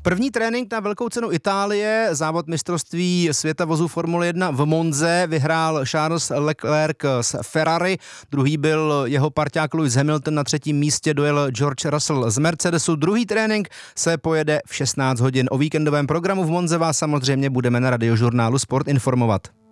První trénink na velkou cenu Itálie, závod mistrovství světa vozů Formule 1 v Monze, vyhrál Charles Leclerc z Ferrari, druhý byl jeho parťák Lewis Hamilton, na třetím místě dojel George Russell z Mercedesu. Druhý trénink se pojede v 16 hodin. O víkendovém programu v Monze vás samozřejmě budeme na Radiožurnálu Sport informovat.